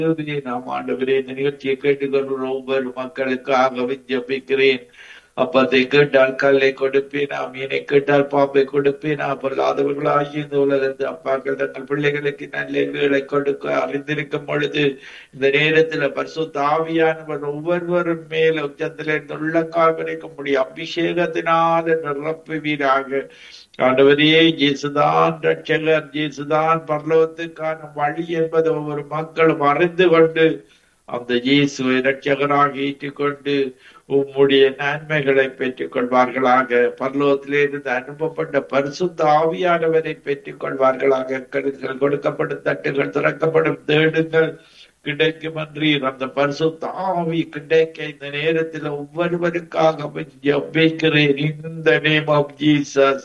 நாம் ஆண்டவரே இந்த நிகழ்ச்சியை கேட்டுக்கொண்டு ஒவ்வொரு மக்களுக்காக ஜெபிக்கிறேன். அப்பத்தை கேட்டால் கல்லை கொடுப்பேன், மீனை கேட்டால் பாம்பை கொடுப்பேன். பொருளாதவர்களாகிய இந்த உலகத்து அப்பாக்கள் தங்கள் பிள்ளைகளுக்கு நல்ல வீடை கொடுக்க அறிந்திருக்கும் பொழுது இந்த நேரத்துல பரிசுத்த ஆவியானவர் ஒவ்வொருவரும் மேல உச்சத்திலே உள்ளங்கால் வரைக்கும் முடியும் அபிஷேகத்தினால நிரப்புவீராக. ஆண்டவரே, இயேசுதான் ரட்சகர், இயேசுதான் பரலோகத்துக்கான வழி என்பதை ஒவ்வொரு மக்களும் அறிந்து கொண்டு அந்த இயேசுவை ரட்சகராக ஏற்றுக்கொண்டு உம்முடைய நன்மைகளை பெற்றுக் கொள்வார்களாக. பரலோகத்திலிருந்து அனுப்பப்பட்ட பரிசுத்த ஆவியானவரை பெற்றுக் கொள்வார்களாக. கொடுக்கப்படும் தட்டுகள் திறக்கப்படும், தேடுங்கள் கிடைக்கும் என்று அந்த பரிசுத்த ஆவி கிடைக்க இந்த நேரத்தில் ஒவ்வொருவருக்காக ஜெபிக்கிறேன். In the name of Jesus,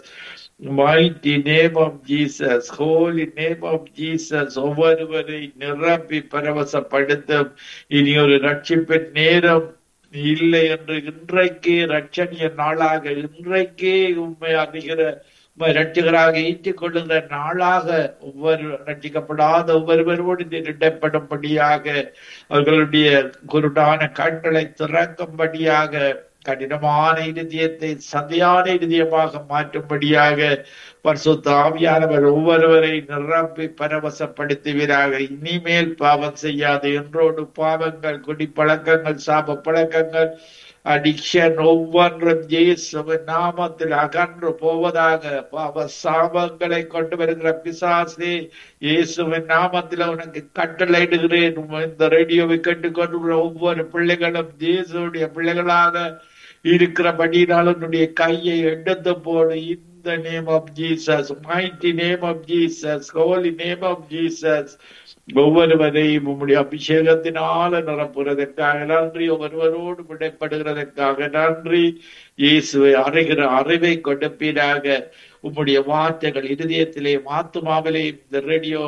mighty name of Jesus, holy name of Jesus, ஒவ்வொருவரை நிரப்பி பரவசப்படுத்தும். இனி ஒரு ரட்சிப்பின் நேரம் இல்லை என்று இன்றைக்கே ரட்சணிய நாளாக, இன்றைக்கே உண்மை அறிகிற ரட்சகராக ஏற்றுக் கொள்ளுகிற நாளாக ஒவ்வொரு ரட்சிக்கப்படாத ஒவ்வொருவரோடு இடப்படும்படியாக, அவர்களுடைய குருடான கண்களை திறக்கும்படியாக, கடினமான இருதயத்தை சதையான இருதயமாக மாற்றும்படியாக பரிசுத்த ஆவியானவர் ஒவ்வொருவரை நிரப்பி பரவசப்படுத்துவீராக. இனிமேல் பாவம் செய்யாது என்றோடு பாவங்கள், குடிப்பழக்கங்கள், சாப பழக்கங்கள், அடிக்ஷன் ஒவ்வொன்றும் இயேசுவின் நாமத்தில் அகன்று போவதாக. பாவ சாபங்களை கொண்டு வருகிற பிசாசே, இயேசுவின் நாமத்தில் உனக்கு கட்டளையிடுகிறேன். இந்த ரேடியோவை கேட்டுக்கொண்டுள்ள ஒவ்வொரு பிள்ளைகளும் இயேசுடைய பிள்ளைகளாக இருக்கிறபடினாலும் உன்னுடைய கையை எடுத்து போடு. In the name of Jesus, mighty name of Jesus, holy name of Jesus, ஒவ்வொருவரையும் உம்முடைய அபிஷேகத்தினால நிரப்புறதற்காக நன்றி. ஒவ்வொருவரோடு விடைப்படுகிறதற்காக நன்றி. இயேசுவை அறிகிற அறிவை கொடுப்பீராக. உம்முடைய வார்த்தைகள் இருதயத்திலே ஆத்துமாவிலே இந்த ரேடியோ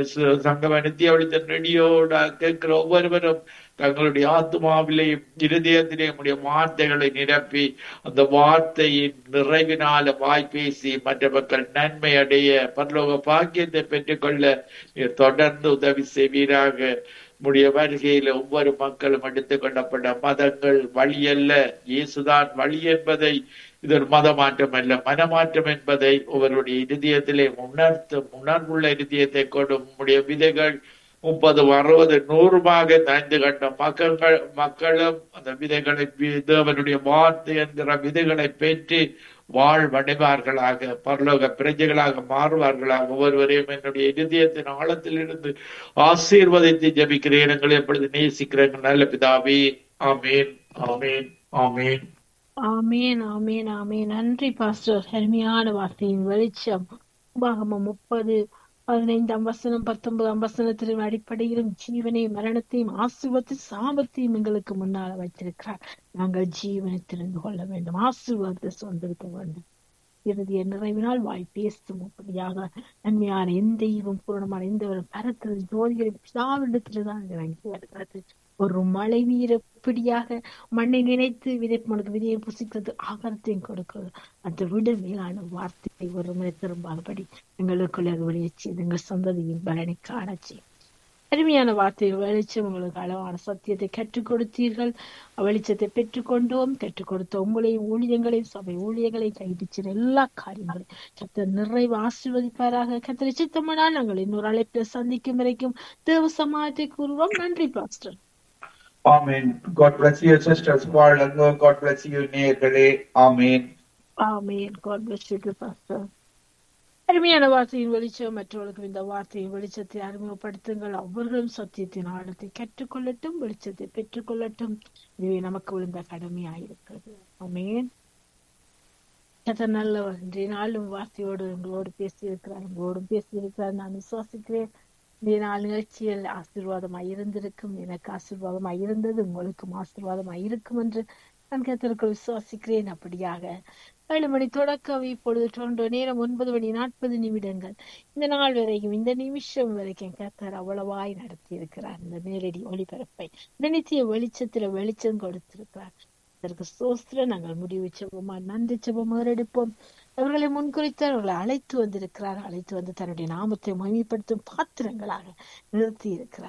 சங்கம நித்திய வெளிச்சம் ரேடியோட கேட்கிற ஒவ்வொருவரும் தங்களுடைய ஆத்துமாவிலே இருதயத்திலே உம்முடைய வார்த்தைகளை நிரப்பி அந்த வார்த்தையின் நிறைவினால வாய் பேசி மற்ற மக்கள் நன்மை அடைய பரலோக பாக்கியத்தை பெற்றுக்கொள்ள தொடர்ந்து உதவி செய்வீராக. உம்முடைய வருகையில ஒவ்வொரு மக்களும் எடுத்துக் கொள்ளப்பட்ட மதங்கள் வழி அல்ல, இயேசுதான் வழி என்பதை, இது ஒரு மத மாற்றம் அல்ல, மனமாற்றம் என்பதை ஒவ்வொருடைய இருதயத்திலே உணர்வுள்ள இருதயத்தை கொண்டு உம்முடைய விதைகள் 30, 60, 100 நைந்து கண்ட மக்களும் அந்த விதைகளை, தேவனுடைய வார்த்தை என்கிற விதைகளை பெற்று வாழ்வடைவார்களாக, பரலோக பிரஜைகளாக மாறுவார்களாக. ஒவ்வொருவரையும் என்னுடைய இருதயத்தின் ஆழத்தில் இருந்து ஆசீர்வதித்து ஜெபிக்கிறேன். எங்களை எப்பொழுது நேசிக்கிறேன் நல்ல பிதாவே. ஆமீன், ஆமீன், ஆமீன், ஆமீன், ஆமீன், ஆமீன். நன்றி பாஸ்டர். அருமையான வார்த்தையின் வெளிச்சம். உபாகமம் 30, 15 வசனம் 19 வசனத்தின் அடிப்படையிலும் ஜீவனையும் மரணத்தையும் ஆசீர்வாதத்தையும் சாபத்தையும் எங்களுக்கு முன்னால வைத்திருக்கிறார். நாங்கள் ஜீவனை தெரிந்து கொள்ள வேண்டும், ஆசீர்வாதத்தை சொந்திருக்க வேண்டும். இறுதிய நிறைவினால் வாய் பேசும். அப்படியாக நன்மையான எந்த ஈவும் பூரணமான எந்த ஒரு பரத்திலும் ஜோதிகளின் பிதாவிடத்தில்தான் இறங்கி வருகிறது. ஒரு மழை வீரப்படியாக மண்ணை நினைத்து விதைப்பவனுக்கு விதையை புசிக்கிறது, ஆகாரத்தையும் கொடுக்கிறது. அந்த விட மேலான வார்த்தை ஒரு முறை திரும்பாதபடி எங்களுக்குள்ள வெளியேற்றி எங்கள் சந்ததியின் பலனை காணச்சி. அருமையான வார்த்தை வெளிச்சம். உங்களுக்கு அளவான சத்தியத்தை கற்றுக் கொடுத்தீர்கள். வெளிச்சத்தை பெற்றுக்கொண்டோம். கற்றுக் கொடுத்த உங்களையும் ஊழியங்களையும் சபை ஊழியங்களையும் கைவிட்ட எல்லா காரியங்களையும் கர்த்தர் நிறைவு ஆசீர்வதிப்பாராக. கர்த்தரை சித்தமானால் நாங்கள் இன்னொரு அழைப்பில் சந்திக்கும் வரைக்கும் தேவ சமாதத்தை கூறுவோம். நன்றி pastor. Amen. God bless you, sisters. God bless you, நேயர்களே. Amen. Amen. God bless you, pastor. அருமையான வார்த்தையின் வெளிச்சம். மற்றவர்களுக்கு இந்த வார்த்தையின் வெளிச்சத்தை அறிமுகப்படுத்துங்கள். அவர்களும் சத்தியத்தின் ஆழத்தை கற்றுக்கொள்ளட்டும், வெளிச்சத்தை பெற்றுக்கொள்ளட்டும். இதுவே நமக்கு விழுந்த கடமையாயிருக்கிறது. ஆமென். கர்த்தர் நல்லவர். இன்றைய நாளும் வார்த்தையோடு உங்களோடு பேசியிருக்கிறார், உங்களோடும் பேசியிருக்கிறார். நான் விசுவாசிக்கிறேன் இந்த நாள் நிகழ்ச்சியில் ஆசீர்வாதமாய் இருந்திருக்கும். எனக்கு ஆசீர்வாதமாய் இருந்தது, உங்களுக்கும் ஆசீர்வாதமாய் இருக்கும் என்று நான் கர்த்தருக்குள் விசுவாசிக்கிறேன். அப்படியாக 7 மணி தொடக்கம் இப்பொழுது தோன்ற நேரம் 9:40. இந்த நாள் வரைக்கும், இந்த நிமிஷம் வரைக்கும் கர்த்தர் அவ்வளவாய் நடத்தி இருக்கிறார். இந்த நேரடி ஒளிபரப்பை இந்த நித்திய வெளிச்சத்துல வெளிச்சம் கொடுத்திருக்கிறார். அதற்கு ஸ்தோத்திரம். நாங்கள் முடிவு செபமா நன்றி செபம் எடுப்போம். அவர்களை முன்குறித்து அவர்களை அழைத்து வந்திருக்கிறார். அழைத்து வந்து தன்னுடைய நாமத்தை மகிமைப்படுத்தும் பாத்திரங்களாக நிறுத்தி இருக்கிறார்.